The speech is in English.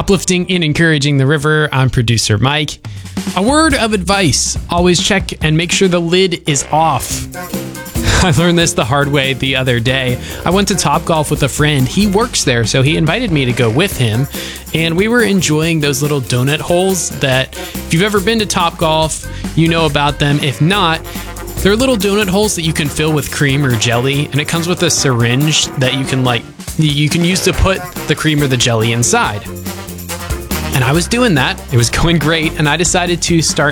uplifting and encouraging the river. I'm producer Mike. A word of advice: always check and make sure the lid is off. I learned this the hard way the other day. I went to Topgolf with a friend. He works there, so he invited me to go with him. And we were enjoying those little donut holes that, if you've ever been to Topgolf, you know about them. If not, they're little donut holes that you can fill with cream or jelly. And it comes with a syringe that you can use to put the cream or the jelly inside. And I was doing that. It was going great. And I decided to start